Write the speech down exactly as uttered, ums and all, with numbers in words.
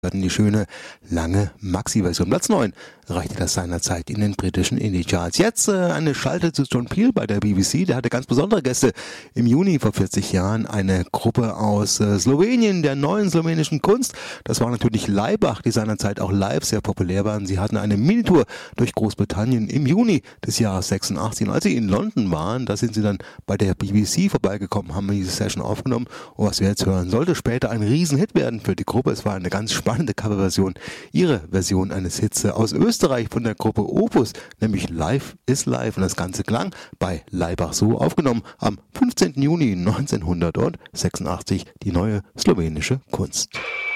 Die schöne, lange Maxi-Version. Platz neun reichte das seinerzeit in den britischen Indie-Charts. Jetzt äh, eine Schalte zu John Peel bei der B B C. Der hatte ganz besondere Gäste. Im Juni vor vierzig Jahren eine Gruppe aus äh, Slowenien, der neuen slowenischen Kunst. Das war natürlich Laibach, die seinerzeit auch live sehr populär waren. Sie hatten eine Minitour durch Großbritannien im Juni des Jahres sechsundachtzig. Und als sie in London waren, da sind sie dann bei der B B C vorbeigekommen, haben diese Session aufgenommen. Und was wir jetzt hören, sollte später ein Riesenhit werden für die Gruppe. Es war eine ganz spannende spannende Coverversion, ihre Version eines Hits aus Österreich von der Gruppe Opus, nämlich Life is Life. Und das Ganze klang bei Laibach so, aufgenommen am fünfzehnten Juni neunzehnhundertsechsundachtzig, die neue slowenische Kunst.